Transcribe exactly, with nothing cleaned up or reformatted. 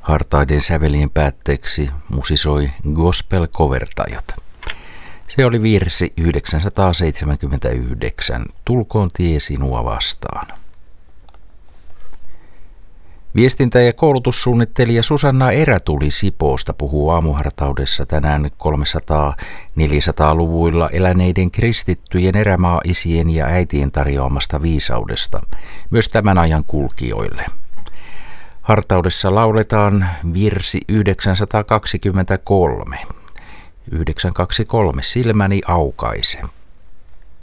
Hartaiden sävelien päätteeksi musisoi gospel-kovertajat. Se oli virsi yhdeksänsataaseitsemänkymmentäyhdeksän, Tulkoon tie sinua vastaan. Viestintä- ja koulutussuunnittelija Susanna Erätuli Sipoosta puhuu aamuhartaudessa tänään kolmesataa-neljäsataa-luvuilla eläneiden kristittyjen erämaa-isien ja äitien tarjoamasta viisaudesta, myös tämän ajan kulkijoille. Hartaudessa lauletaan virsi yhdeksänsataakaksikymmentäkolme. yhdeksänsataakaksikymmentäkolme, silmäni aukaise.